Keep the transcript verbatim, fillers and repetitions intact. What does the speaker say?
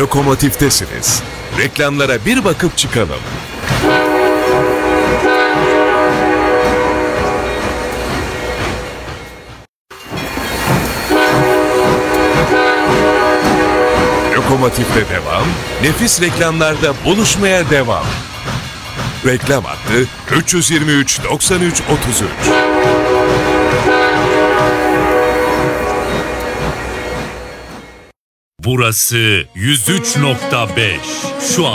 Lokomotiftesiniz. Reklamlara bir bakıp çıkalım. Lokomotifte devam, nefis reklamlarda buluşmaya devam. Reklam hattı üç yüz yirmi üç doksan üç otuz üç. Burası yüz üç nokta beş. Şu an